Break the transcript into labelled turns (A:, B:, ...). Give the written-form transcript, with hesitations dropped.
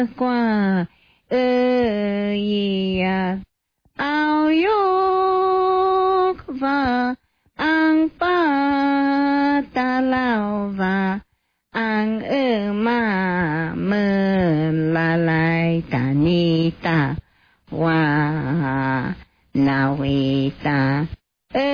A: qua ya ao yok va ang pa ta lao va ang ma mơ la lai ta ni ta wa na we ta